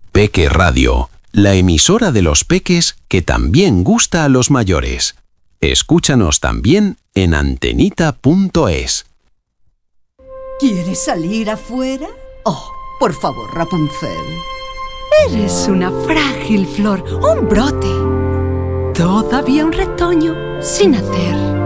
Peque Radio, la emisora de los peques que también gusta a los mayores. Escúchanos también en antenita.es. ¿Quieres salir afuera? Oh, por favor, Rapunzel. Eres una frágil flor, un brote. Todavía un retoño sin hacer.